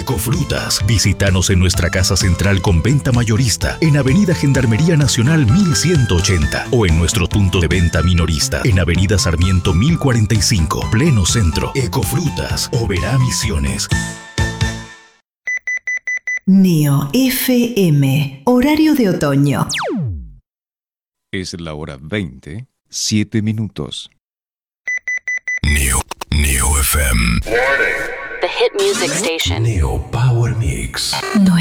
Ecofrutas. Visítanos en nuestra casa central con venta mayorista en Avenida Gendarmería Nacional 1180 o en nuestro punto de venta minorista en Avenida Sarmiento 1045, pleno centro. Ecofrutas, Oberá Misiones. Neo FM, horario de otoño. Es la hora 20, 7 minutos. Neo FM. The hit music station. Neo Power Mix.